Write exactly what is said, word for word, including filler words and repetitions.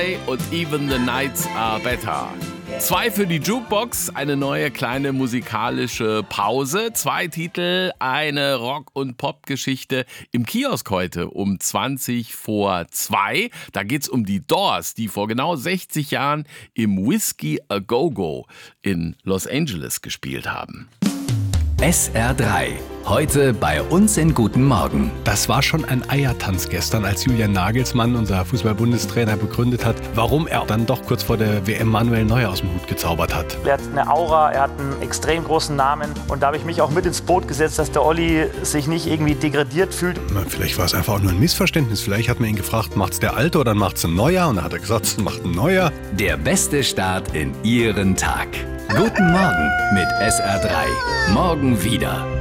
und Even the Nights Are Better. Zwei für die Jukebox, eine neue kleine musikalische Pause. Zwei Titel, eine Rock- und Pop-Geschichte im Kiosk heute um zwanzig vor zwei. Da geht's um die Doors, die vor genau sechzig Jahren im Whiskey A Go-Go in Los Angeles gespielt haben. S R drei. Heute bei uns in Guten Morgen. Das war schon ein Eiertanz gestern, als Julian Nagelsmann, unser Fußball-Bundestrainer, begründet hat, warum er dann doch kurz vor der W M Manuel Neuer aus dem Hut gezaubert hat. Er hat eine Aura, er hat einen extrem großen Namen und da habe ich mich auch mit ins Boot gesetzt, dass der Olli sich nicht irgendwie degradiert fühlt. Na, vielleicht war es einfach auch nur ein Missverständnis. Vielleicht hat man ihn gefragt, macht's der Alte oder macht's ein Neuer? Und dann hat er gesagt, macht ein Neuer. Der beste Start in Ihren Tag. Guten Morgen mit S R drei. Morgen wieder.